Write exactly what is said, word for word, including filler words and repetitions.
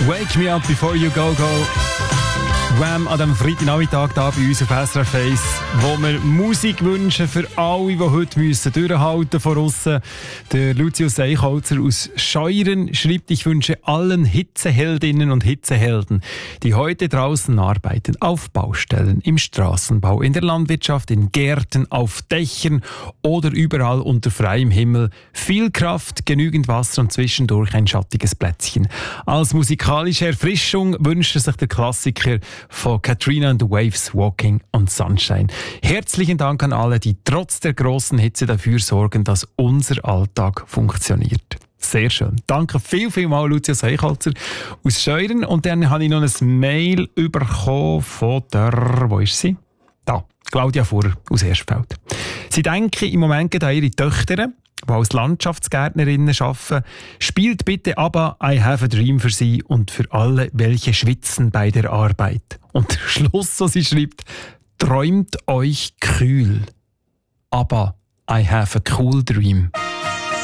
Wake me up before you go, go. Wham an diesem Freitagnachmittag hier bei uns auf S R F eins, wo wir Musik wünschen für alle, die heute müssen durchhalten von aussen. Der Lucius Eichholzer aus Scheuren schreibt, ich wünsche allen Hitzeheldinnen und Hitzehelden, die heute draußen arbeiten, auf Baustellen, im Straßenbau, in der Landwirtschaft, in Gärten, auf Dächern oder überall unter freiem Himmel. Viel Kraft, genügend Wasser und zwischendurch ein schattiges Plätzchen. Als musikalische Erfrischung wünscht sich der Klassiker von Katrina and the Waves, Walking on Sunshine. Herzlichen Dank an alle, die trotz der grossen Hitze dafür sorgen, dass unser Alltag funktioniert. Sehr schön. Danke viel, viel mal, Lucius Eichholzer aus Scheuren. Und dann habe ich noch ein Mail bekommen von der, wo ist sie? Da, Claudia Furrer aus Erstfeld. Sie denken im Moment an ihre Töchter, die als Landschaftsgärtnerinnen arbeiten. Spielt bitte ABBA I Have a Dream für sie und für alle, welche schwitzen bei der Arbeit. Und der Schluss, so sie schreibt, träumt euch kühl. ABBA I Have a Cool Dream.